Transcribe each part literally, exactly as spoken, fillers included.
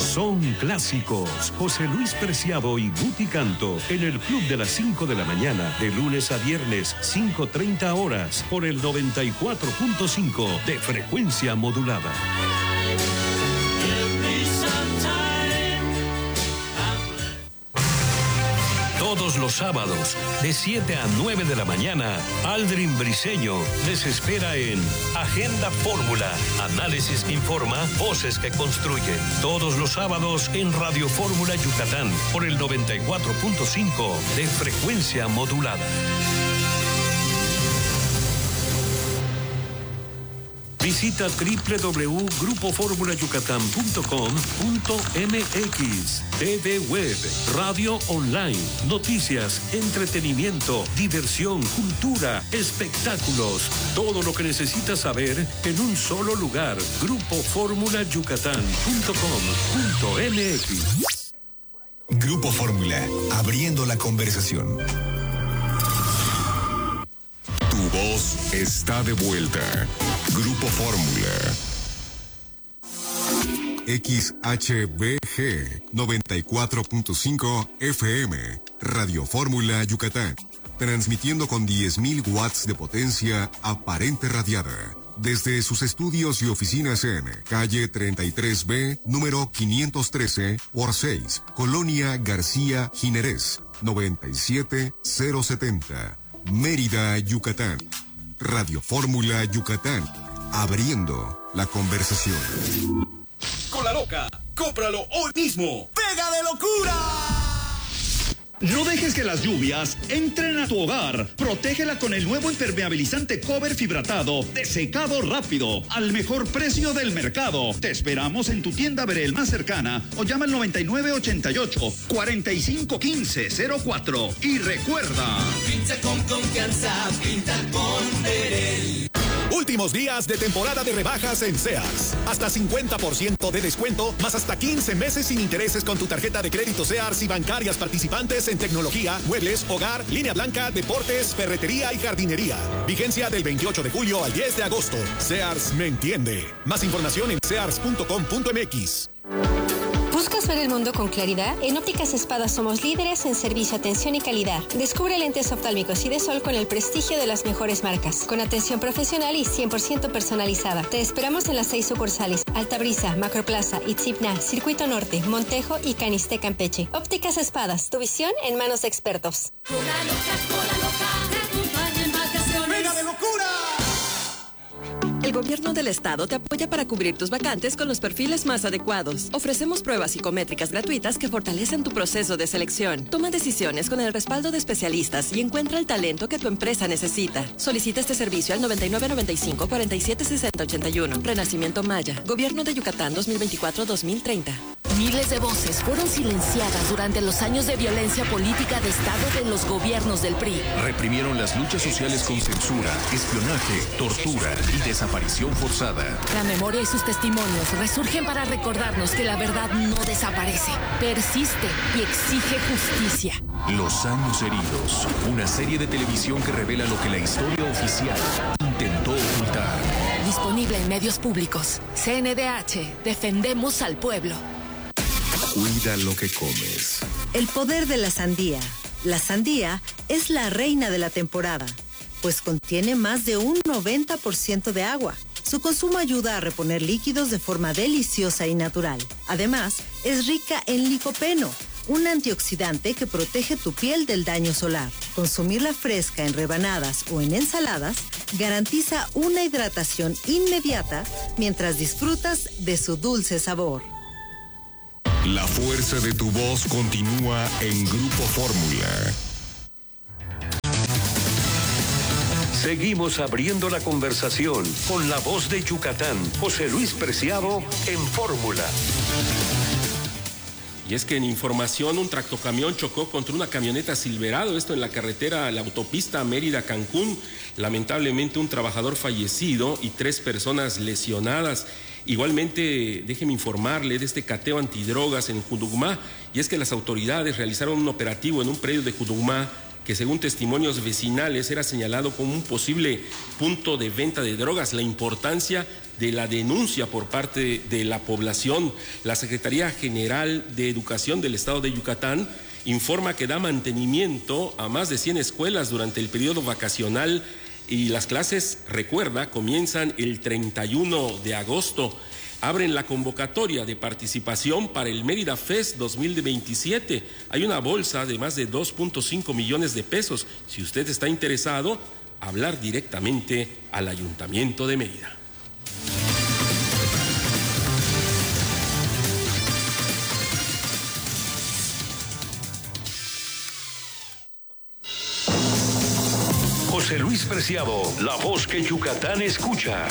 Son clásicos. José Luis Preciado y Guti Canto en el Club de las cinco de la mañana, de lunes a viernes, cinco treinta horas, por el noventa y cuatro punto cinco de frecuencia modulada. Todos los sábados, de siete a nueve de la mañana, Aldrin Briseño les espera en Agenda Fórmula. Análisis que informa, voces que construyen. Todos los sábados en Radio Fórmula Yucatán, por el noventa y cuatro punto cinco de frecuencia modulada. Visita doble u doble u doble u punto grupo fórmula yucatán punto com punto m x. T V Web, radio online, noticias, entretenimiento, diversión, cultura, espectáculos. Todo lo que necesitas saber en un solo lugar. grupo fórmula yucatán punto com punto m x. Grupo Fórmula, abriendo la conversación. Tu voz está de vuelta. Grupo Fórmula. X H B G noventa y cuatro punto cinco F M, Radio Fórmula Yucatán, transmitiendo con diez mil watts de potencia aparente radiada, desde sus estudios y oficinas en calle treinta y tres B, número quinientos trece por seis, Colonia García Jiménez, noventa y siete mil setenta, Mérida, Yucatán. Radio Fórmula Yucatán, abriendo la conversación. Con la loca, cómpralo hoy mismo. ¡Pega de locura! No dejes que las lluvias entren a tu hogar. Protégela con el nuevo impermeabilizante Cover Fibratado de secado rápido, al mejor precio del mercado. Te esperamos en tu tienda Verel más cercana o llama al noventa y nueve ochenta y ocho, cuarenta y cinco quince cero cuatro. Y recuerda, pinta con confianza, pinta con Verel. Últimos días de temporada de rebajas en Sears. Hasta cincuenta por ciento de descuento, más hasta quince meses sin intereses con tu tarjeta de crédito Sears y bancarias participantes en tecnología, muebles, hogar, línea blanca, deportes, ferretería y jardinería. Vigencia del veintiocho de julio al diez de agosto. Sears me entiende. Más información en sears punto com punto m x. ¿Buscas ver el mundo con claridad? En Ópticas Espadas somos líderes en servicio, atención y calidad. Descubre lentes oftálmicos y de sol con el prestigio de las mejores marcas, con atención profesional y cien por ciento personalizada. Te esperamos en las seis sucursales: Altabrisa, Macroplaza, Itzipna, Circuito Norte, Montejo y Caniste, Campeche. Ópticas Espadas, tu visión en manos de expertos. Con la loca, con la loca, te acompaña en vacaciones. ¡Pega de locura! El gobierno del estado te apoya para cubrir tus vacantes con los perfiles más adecuados. Ofrecemos pruebas psicométricas gratuitas que fortalecen tu proceso de selección. Toma decisiones con el respaldo de especialistas y encuentra el talento que tu empresa necesita. Solicita este servicio al noventa y nueve noventa y cinco, cuarenta y siete sesenta ochenta y uno. Renacimiento Maya. Gobierno de Yucatán dos mil veinticuatro a dos mil treinta. Miles de voces fueron silenciadas durante los años de violencia política de Estado de los gobiernos del P R I. Reprimieron las luchas sociales con censura, espionaje, tortura y desaparición forzada. La memoria y sus testimonios resurgen para recordarnos que la verdad no desaparece, persiste y exige justicia. Los años heridos, una serie de televisión que revela lo que la historia oficial intentó ocultar. Disponible en medios públicos. C N D H, defendemos al pueblo. Cuida lo que comes. El poder de la sandía. La sandía es la reina de la temporada, pues contiene más de un noventa por ciento de agua. Su consumo ayuda a reponer líquidos de forma deliciosa y natural. Además, es rica en licopeno, un antioxidante que protege tu piel del daño solar. Consumirla fresca en rebanadas o en ensaladas garantiza una hidratación inmediata mientras disfrutas de su dulce sabor. La fuerza de tu voz continúa en Grupo Fórmula. Seguimos abriendo la conversación con la voz de Yucatán, José Luis Preciado, en Fórmula. Y es que en información, un tractocamión chocó contra una camioneta Silverado, esto en la carretera, la autopista Mérida-Cancún. Lamentablemente un trabajador fallecido y tres personas lesionadas. Igualmente, déjeme informarle de este cateo antidrogas en Judugmá, y es que las autoridades realizaron un operativo en un predio de Judugmá que según testimonios vecinales era señalado como un posible punto de venta de drogas. La importancia de la denuncia por parte de la población. La Secretaría General de Educación del Estado de Yucatán informa que da mantenimiento a más de cien escuelas durante el periodo vacacional y las clases, recuerda, comienzan el treinta y uno de agosto. Abren la convocatoria de participación para el Mérida Fest dos mil veintisiete. Hay una bolsa de más de dos punto cinco millones de pesos. Si usted está interesado, hablar directamente al Ayuntamiento de Mérida. José Luis Preciado, la voz que Yucatán escucha.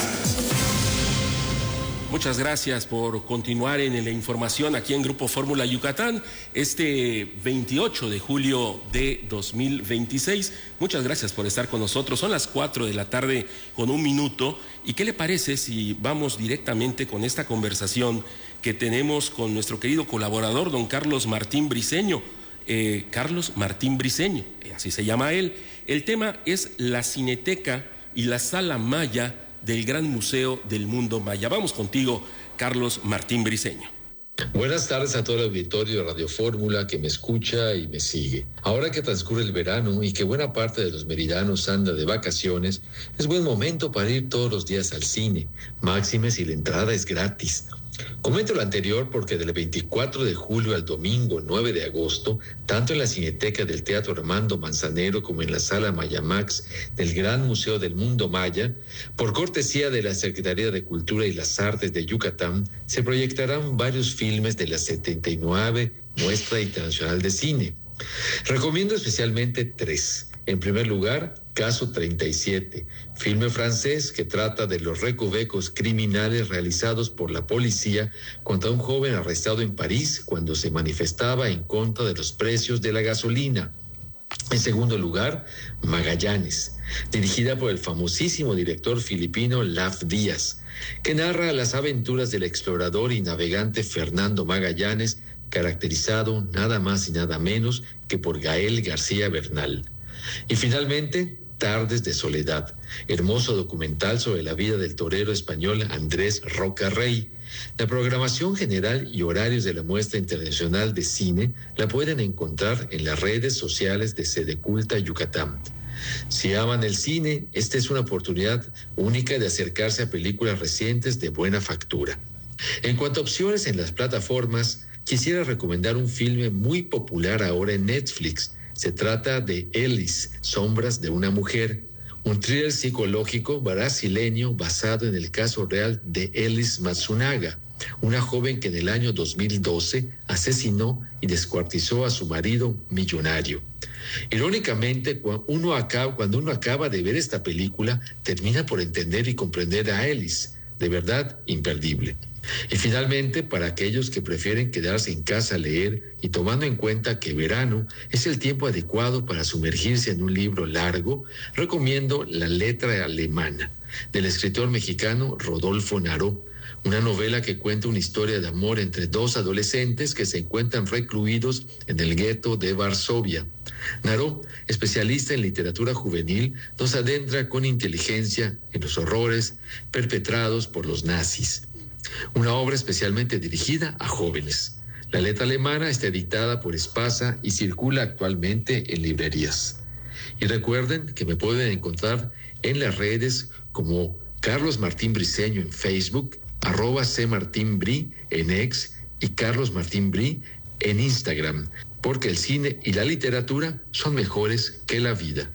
Muchas gracias por continuar en la información aquí en Grupo Fórmula Yucatán, este veintiocho de julio de dos mil veintiséis. Muchas gracias por estar con nosotros. Son las cuatro de la tarde con un minuto. ¿Y qué le parece si vamos directamente con esta conversación que tenemos con nuestro querido colaborador, don Carlos Martín Briceño? Eh, Carlos Martín Briceño, así se llama él. El tema es la Cineteca y la Sala Maya del Gran Museo del Mundo Maya. Vamos contigo, Carlos Martín Briceño. Buenas tardes a todo el auditorio de Radio Fórmula que me escucha y me sigue. Ahora que transcurre el verano y que buena parte de los meridanos anda de vacaciones, es buen momento para ir todos los días al cine, máxime si la entrada es gratis. Comento lo anterior porque del veinticuatro de julio al domingo nueve de agosto, tanto en la Cineteca del Teatro Armando Manzanero como en la Sala Mayamax del Gran Museo del Mundo Maya, por cortesía de la Secretaría de Cultura y las Artes de Yucatán, se proyectarán varios filmes de la setenta y nueve Muestra Internacional de Cine. Recomiendo especialmente tres. En primer lugar, Caso treinta y siete, filme francés que trata de los recovecos criminales realizados por la policía contra un joven arrestado en París cuando se manifestaba en contra de los precios de la gasolina. En segundo lugar, Magallanes, dirigida por el famosísimo director filipino Laf Díaz, que narra las aventuras del explorador y navegante Fernando Magallanes, caracterizado nada más y nada menos que por Gael García Bernal. Y finalmente, Tardes de Soledad, hermoso documental sobre la vida del torero español Andrés Roca Rey. La programación general y horarios de la Muestra Internacional de Cine la pueden encontrar en las redes sociales de Sedeculta Yucatán. Si aman el cine, esta es una oportunidad única de acercarse a películas recientes de buena factura. En cuanto a opciones en las plataformas, quisiera recomendar un filme muy popular ahora en Netflix. Se trata de Elis, Sombras de una Mujer, un thriller psicológico brasileño basado en el caso real de Elis Matsunaga, una joven que en el año dos mil doce asesinó y descuartizó a su marido millonario. Irónicamente, cuando uno acaba, cuando uno acaba de ver esta película, termina por entender y comprender a Elis. De verdad, imperdible. Y finalmente, para aquellos que prefieren quedarse en casa a leer y tomando en cuenta que verano es el tiempo adecuado para sumergirse en un libro largo, recomiendo La letra alemana, del escritor mexicano Rodolfo Naró, una novela que cuenta una historia de amor entre dos adolescentes que se encuentran recluidos en el gueto de Varsovia. Naró, especialista en literatura juvenil, nos adentra con inteligencia en los horrores perpetrados por los nazis. Una obra especialmente dirigida a jóvenes. La letra alemana está editada por Espasa y circula actualmente en librerías. Y recuerden que me pueden encontrar en las redes como Carlos Martín Briceño en Facebook, arroba cmartinbri en X y Carlos Martín Bri en Instagram, porque el cine y la literatura son mejores que la vida.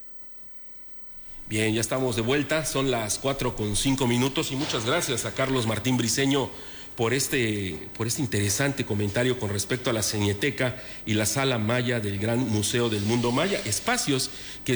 Bien, ya estamos de vuelta, son las cuatro con cinco minutos y muchas gracias a Carlos Martín Briceño por este, por este interesante comentario con respecto a la Cineteca y la Sala Maya del Gran Museo del Mundo Maya, espacios que